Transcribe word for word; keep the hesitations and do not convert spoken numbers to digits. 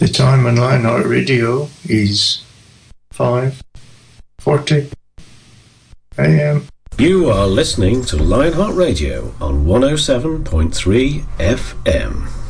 The time on Lionheart Radio is five forty a m. You are listening to Lionheart Radio on one oh seven point three F M.